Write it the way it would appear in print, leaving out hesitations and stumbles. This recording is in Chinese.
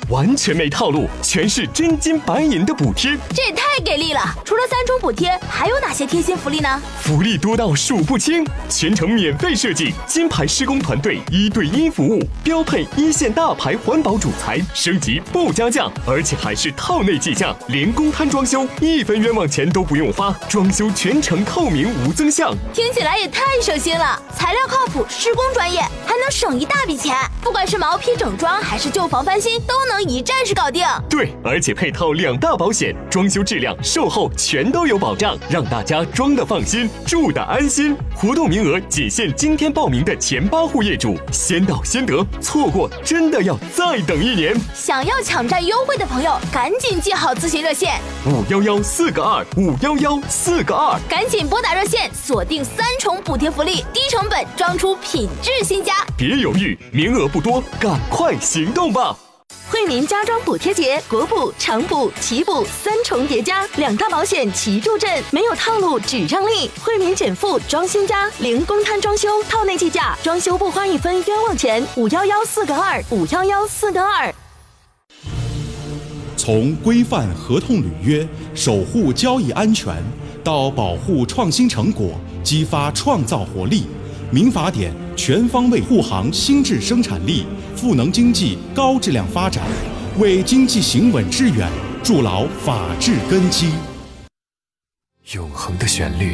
完全没套路，全是真金白银的补贴， 这也太给力了！除了3重补贴，还有哪些贴心福利呢？ 福利多到数不清，全程免费设计，金牌施工团队1对1服务，标配1线大牌环保主材，升级不加价，而且还是套内计价，连公摊装修1分冤枉钱都不用花，装修全程透明无增项， 听起来也太省心了！材料靠谱，施工专业，还能省一大笔钱。不管是毛坯整装还是旧房翻新，都能一站式搞定。 对，而且配套2大保险，装修质量、售后全都有保障，让大家装得放心，住得安心。活动名额仅限今天报名的前8户业主，先到先得，错过真的要再等1年。 想要抢占优惠的朋友，赶紧记好咨询热线 511-4个2，511-4个2， 赶紧拨打热线，锁定3重补贴福利，低成本装出品质新家。 别犹豫，名额不多，赶快行动吧！ 惠民家装补贴节，国补、长补、奇补3重叠加，2大保险齐助阵，没有套路只让利。惠民减负装新家，零公摊装修，套内计价，装修不花1分冤枉钱。511-4个2，511-4个2。 从规范合同履约、守护交易安全，到保护创新成果、激发创造活力，民法典全方位护航新质生产力，赋能经济高质量发展，为经济行稳致远筑牢法治根基。 永恒的旋律